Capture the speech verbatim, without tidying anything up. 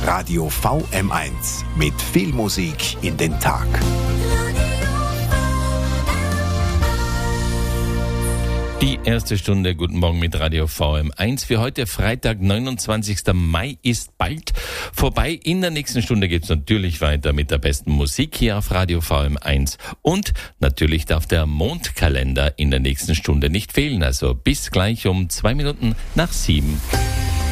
Radio V M eins mit viel Musik in den Tag. Die erste Stunde, guten Morgen mit Radio V M eins. Für heute Freitag, neunundzwanzigster Mai ist bald vorbei. In der nächsten Stunde geht's natürlich weiter mit der besten Musik hier auf Radio V M eins. Und natürlich darf der Mondkalender in der nächsten Stunde nicht fehlen. Also bis gleich um zwei Minuten nach sieben.